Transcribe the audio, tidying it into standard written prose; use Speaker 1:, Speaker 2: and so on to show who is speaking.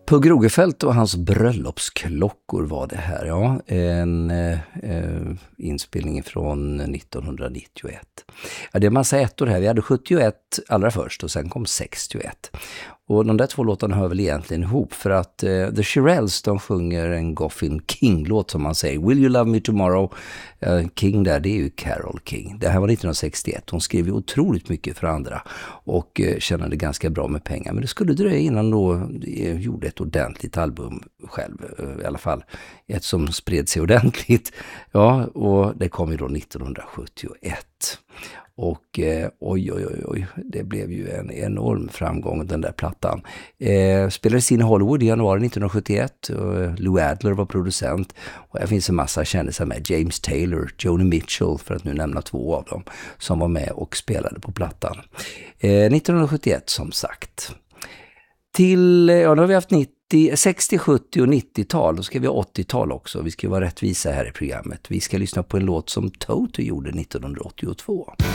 Speaker 1: Pugh Rogefeldt och hans bröllopsklockor var det här, ja. En inspelning från 1991. Ja, det är massa ettor här. Vi hade 71 allra först och sen kom 61. Och de där två låtarna hör väl egentligen ihop för att The Shirelles, de sjunger en Goffin King-låt som man säger. Will You Love Me Tomorrow? King där, det är ju Carole King. Det här var 1961. Hon skrev ju otroligt mycket för andra och tjänade ganska bra med pengar. Men det skulle dröja innan då gjorde ett ordentligt album själv. I alla fall ett som spred sig ordentligt. Ja, och det kom ju då 1971. Och oj, det blev ju en enorm framgång den där plattan. Spelades in i Hollywood i januari 1971. Lou Adler var producent. Och här finns en massa kändisar med. James Taylor, Joni Mitchell, för att nu nämna två av dem, som var med och spelade på plattan. 1971 som sagt. Till, ja, då har vi haft 60, 70 och 90-tal. Då ska vi ha 80-tal också. Vi ska vara rättvisa här i programmet. Vi ska lyssna på en låt som Toto gjorde 1982.